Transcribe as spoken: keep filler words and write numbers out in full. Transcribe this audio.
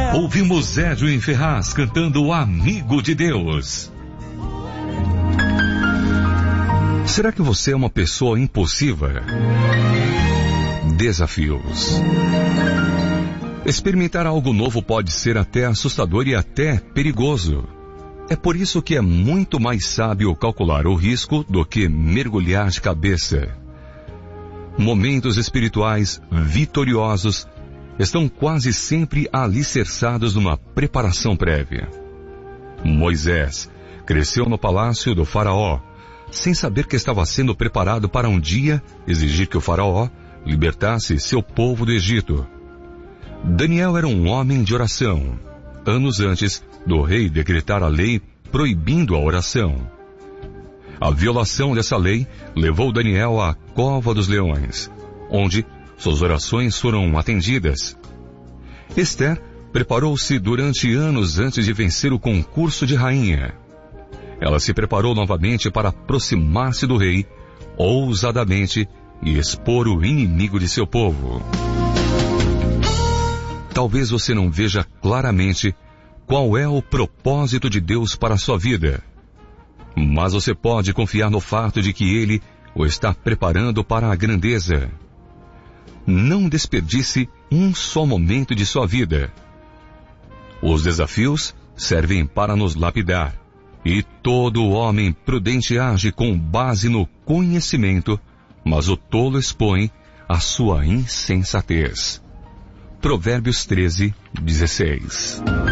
Ouvimos Edwin Ferraz cantando Amigo de Deus. Será que você é uma pessoa impulsiva? Desafios. Experimentar algo novo pode ser até assustador e até perigoso. É por isso que é muito mais sábio calcular o risco do que mergulhar de cabeça. Momentos espirituais vitoriosos estão quase sempre alicerçados numa preparação prévia. Moisés cresceu no palácio do faraó, sem saber que estava sendo preparado para um dia exigir que o faraó libertasse seu povo do Egito. Daniel era um homem de oração, anos antes do rei decretar a lei proibindo a oração. A violação dessa lei levou Daniel à cova dos leões, onde suas orações foram atendidas. Esther preparou-se durante anos antes de vencer o concurso de rainha. Ela se preparou novamente para aproximar-se do rei, ousadamente, e expor o inimigo de seu povo. Talvez você não veja claramente qual é o propósito de Deus para a sua vida, mas você pode confiar no fato de que Ele o está preparando para a grandeza. Não desperdice um só momento de sua vida. Os desafios servem para nos lapidar, e todo homem prudente age com base no conhecimento, mas o tolo expõe a sua insensatez. Provérbios treze, dezesseis.